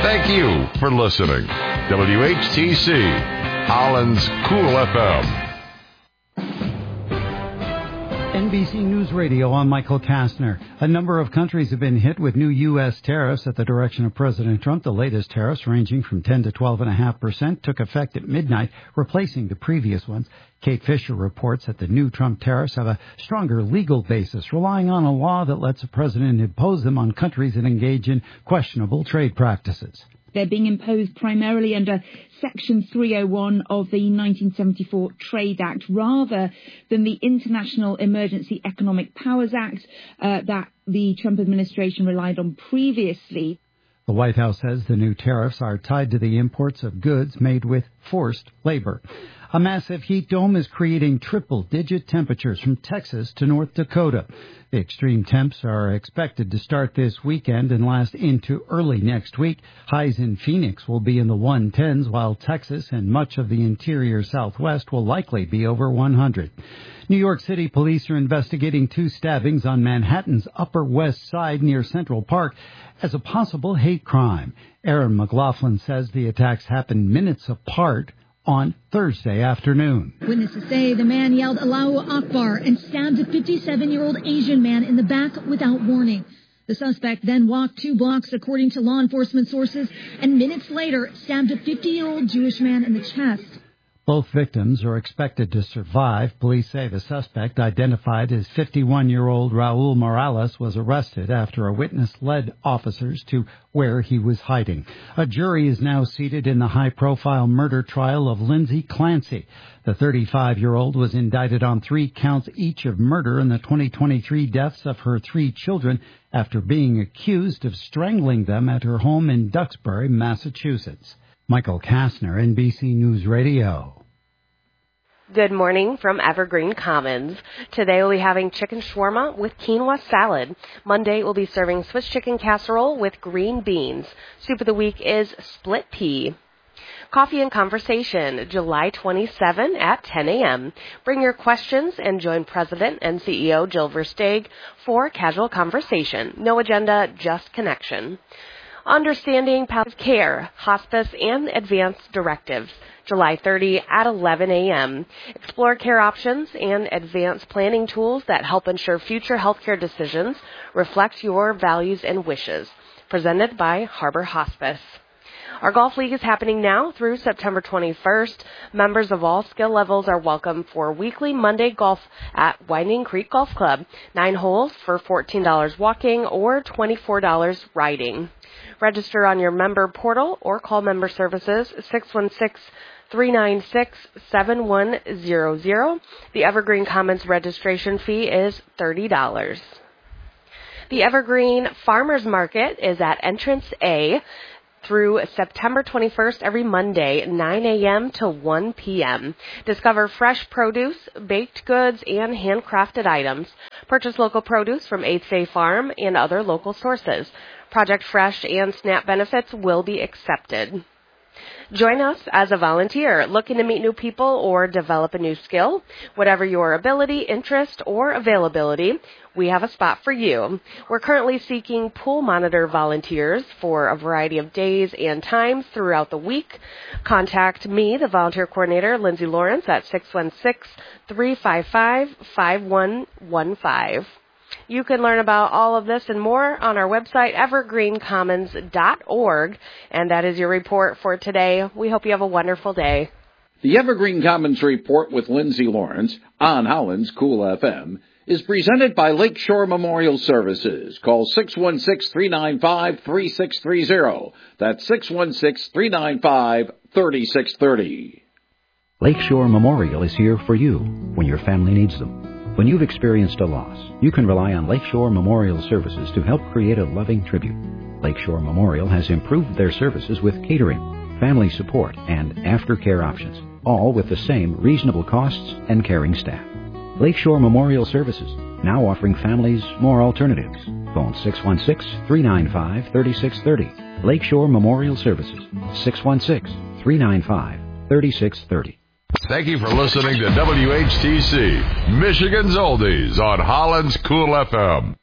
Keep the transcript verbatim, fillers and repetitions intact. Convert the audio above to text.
Thank you for listening. W H T C, Holland's Cool F M. N B C News Radio, I'm Michael Kastner. A number of countries have been hit with new U S tariffs at the direction of President Trump. The latest tariffs, ranging from ten to twelve point five percent, took effect at midnight, replacing the previous ones. Kate Fisher reports that the new Trump tariffs have a stronger legal basis, relying on a law that lets a president impose them on countries that engage in questionable trade practices. They're being imposed primarily under Section three oh one of the nineteen seventy-four Trade Act, rather than the International Emergency Economic Powers Act uh, that the Trump administration relied on previously. The White House says the new tariffs are tied to the imports of goods made with forced labor. A massive heat dome is creating triple-digit temperatures from Texas to North Dakota. The extreme temps are expected to start this weekend and last into early next week. Highs in Phoenix will be in the one tens, while Texas and much of the interior Southwest will likely be over one hundred. New York City police are investigating two stabbings on Manhattan's Upper West Side near Central Park as a possible hate crime. Aaron McLaughlin says the attacks happened minutes apart on Thursday afternoon. Witnesses say the man yelled Allahu Akbar and stabbed a fifty-seven-year-old Asian man in the back without warning. The suspect then walked two blocks, according to law enforcement sources, and minutes later stabbed a fifty-year-old Jewish man in the chest. Both victims are expected to survive. Police say the suspect, identified as fifty-one-year-old Raul Morales, was arrested after a witness led officers to where he was hiding. A jury is now seated in the high-profile murder trial of Lindsay Clancy. The thirty-five-year-old was indicted on three counts each of murder in the twenty twenty-three deaths of her three children after being accused of strangling them at her home in Duxbury, Massachusetts. Michael Kastner, N B C News Radio. Good morning from Evergreen Commons. Today we'll be having chicken shawarma with quinoa salad. Monday we'll be serving Swiss chicken casserole with green beans. Soup of the week is split pea. Coffee and Conversation, July twenty-seventh at ten a.m. Bring your questions and join President and C E O Jill Versteeg for casual conversation. No agenda, just connection. Understanding Palliative Care, Hospice, and Advanced Directives, July thirtieth at eleven a.m. Explore care options and advanced planning tools that help ensure future healthcare decisions reflect your values and wishes. Presented by Harbor Hospice. Our golf league is happening now through September twenty-first. Members of all skill levels are welcome for weekly Monday golf at Winding Creek Golf Club. Nine holes for fourteen dollars walking or twenty-four dollars riding. Register on your member portal or call member services six one six, three nine six, seven one zero zero. The Evergreen Commons registration fee is thirty dollars. The Evergreen Farmers Market is at Entrance A through September twenty-first every Monday, nine a.m. to one p.m. Discover fresh produce, baked goods, and handcrafted items. Purchase local produce from Eighth Day Farm and other local sources. Project Fresh and SNAP benefits will be accepted. Join us as a volunteer looking to meet new people or develop a new skill. Whatever your ability, interest, or availability, we have a spot for you. We're currently seeking pool monitor volunteers for a variety of days and times throughout the week. Contact me, the volunteer coordinator, Lindsay Lawrence, at six one six, three five five, five one one five. You can learn about all of this and more on our website, evergreen commons dot org. And that is your report for today. We hope you have a wonderful day. The Evergreen Commons Report with Lindsay Lawrence on Holland's Cool F M is presented by Lakeshore Memorial Services. Call six one six, three nine five, three six three zero. That's six one six, three nine five, three six three zero. Lakeshore Memorial is here for you when your family needs them. When you've experienced a loss, you can rely on Lakeshore Memorial Services to help create a loving tribute. Lakeshore Memorial has improved their services with catering, family support, and aftercare options, all with the same reasonable costs and caring staff. Lakeshore Memorial Services, now offering families more alternatives. Phone six one six, three nine five, three six three zero. Lakeshore Memorial Services, six one six, three nine five, three six three zero. Thank you for listening to W H T C, Michigan's Oldies on Holland's Cool F M.